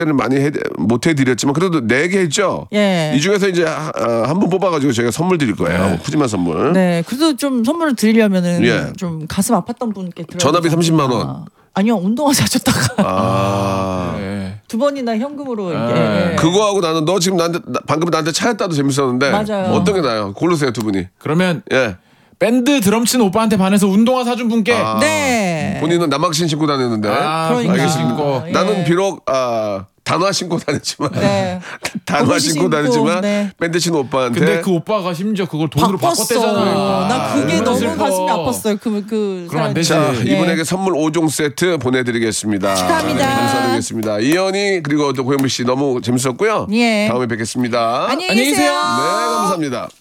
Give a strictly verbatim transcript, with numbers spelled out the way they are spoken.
는 많이 해, 못 해드렸지만 그래도 네 개 했죠. 예. 이 중에서 이제 한 분 뽑아가지고 저희가 선물 드릴 거예요. 네. 푸짐한 선물. 네, 그래도 좀 선물을 드리려면은 예. 좀 가슴 아팠던 분께 드려야 전화비 되지 삼십만 않나. 원. 아니요, 운동화 사줬다가 아. 네. 두 번이나 현금으로 이렇게. 네. 예. 그거하고 나는 너 지금 나한테 나- 방금 나한테 차였다도 재밌었는데 맞아요. 어떤 게 나요? 고르세요 두 분이. 그러면 예. 밴드 드럼 치는 오빠한테 반해서 운동화 사준 분께 아. 네. 본인은 남학신 신고 다녔는데. 아, 그러니까. 알겠습니다. 예. 나는 비록 아, 단화 신고 다녔지만 네. 단화 옷이 신고 신고, 다녔지만 네. 밴드 친 오빠한테 근데 그 오빠가 심지어 그걸 돈으로 바꿨어. 바꿨대잖아요. 나 그게 얼마나 너무 슬퍼. 가슴이 아팠어요. 그, 그. 그럼 안 되지. 자, 예. 이분에게 선물 오 종 세트 보내드리겠습니다. 축하합니다. 네, 감사드리겠습니다. 이현이 그리고 또 고영미 씨 너무 재밌었고요. 예. 다음에 뵙겠습니다. 안녕히 안녕히 계세요. 계세요. 네, 감사합니다.